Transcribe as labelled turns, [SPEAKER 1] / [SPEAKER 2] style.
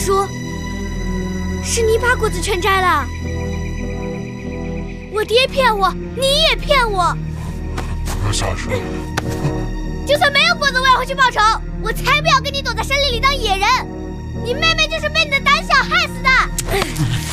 [SPEAKER 1] 叔，是你把果子全摘了？我爹骗我，你也骗我。
[SPEAKER 2] 别瞎说！
[SPEAKER 1] 就算没有果子，我也会去报仇。我才不要跟你躲在森林里当野人！你妹妹就是被你的胆小害死的。